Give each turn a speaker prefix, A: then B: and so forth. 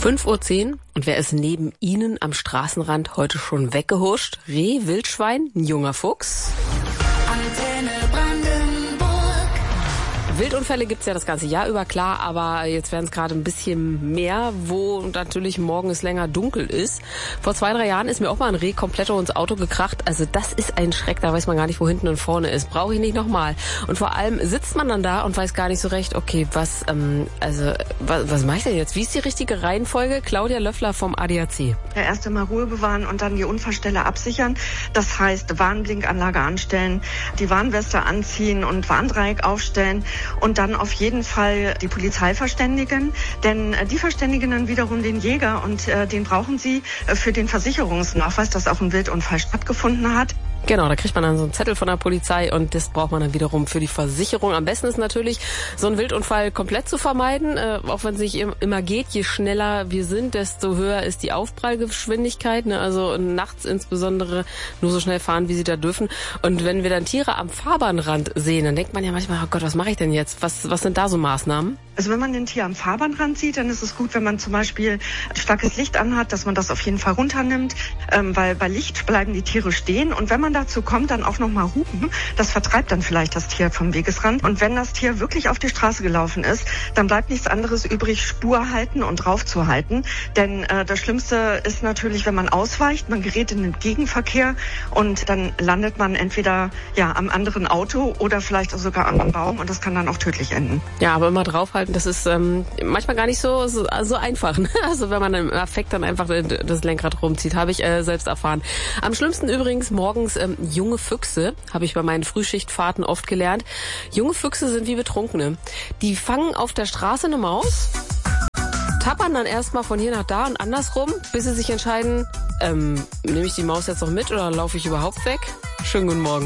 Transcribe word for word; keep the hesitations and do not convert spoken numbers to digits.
A: fünf Uhr zehn und wer ist neben Ihnen am Straßenrand heute schon weggehuscht? Reh, Wildschwein, ein junger Fuchs?
B: Antenne Brandenburg.
A: Wildunfälle gibt's ja das ganze Jahr über, klar, aber jetzt werden es gerade ein bisschen mehr, wo natürlich morgen es länger dunkel ist. Vor zwei, drei Jahren ist mir auch mal ein Reh komplett ins Auto gekracht. Also das ist ein Schreck, da weiß man gar nicht, wo hinten und vorne ist. Brauche ich nicht nochmal. Und vor allem sitzt man dann da und weiß gar nicht so recht, okay, was, ähm, also, was, was mache ich denn jetzt? Wie ist die richtige Reihenfolge? Claudia Löffler vom A D A C.
C: Ja, erst einmal Ruhe bewahren und dann die Unfallstelle absichern. Das heißt, Warnblinkanlage anstellen, die Warnweste anziehen und Warndreieck aufstellen. Und dann auf jeden Fall die Polizei verständigen, denn die verständigen dann wiederum den Jäger und äh, den brauchen sie äh, für den Versicherungsnachweis, dass auch ein Wildunfall stattgefunden hat.
A: Genau, da kriegt man dann so einen Zettel von der Polizei und das braucht man dann wiederum für die Versicherung. Am besten ist natürlich, so einen Wildunfall komplett zu vermeiden, äh, auch wenn es nicht immer geht. Je schneller wir sind, desto höher ist die Aufprallgeschwindigkeit. Ne? Also nachts insbesondere nur so schnell fahren, wie sie da dürfen. Und wenn wir dann Tiere am Fahrbahnrand sehen, dann denkt man ja manchmal, oh Gott, was mache ich denn jetzt? Was, was sind da so Maßnahmen?
C: Also wenn man ein Tier am Fahrbahnrand sieht, dann ist es gut, wenn man zum Beispiel starkes Licht anhat, dass man das auf jeden Fall runternimmt, ähm, weil bei Licht bleiben die Tiere stehen. Und wenn man dazu kommt, dann auch nochmal hupen, das vertreibt dann vielleicht das Tier vom Wegesrand. Und wenn das Tier wirklich auf die Straße gelaufen ist, dann bleibt nichts anderes übrig, Spur halten und draufzuhalten. Denn äh, das Schlimmste ist natürlich, wenn man ausweicht, man gerät in den Gegenverkehr und dann landet man entweder ja am anderen Auto oder vielleicht sogar am Baum und das kann dann auch tödlich enden.
A: Ja, aber immer draufhalten, das ist ähm, manchmal gar nicht so, so, so einfach. Ne? Also wenn man im Affekt dann einfach das Lenkrad rumzieht, habe ich äh, selbst erfahren. Am schlimmsten übrigens morgens ähm, junge Füchse, habe ich bei meinen Frühschichtfahrten oft gelernt. Junge Füchse sind wie Betrunkene. Die fangen auf der Straße eine Maus, tappern dann erstmal von hier nach da und andersrum, bis sie sich entscheiden, ähm, nehme ich die Maus jetzt noch mit oder laufe ich überhaupt weg? Schönen guten Morgen.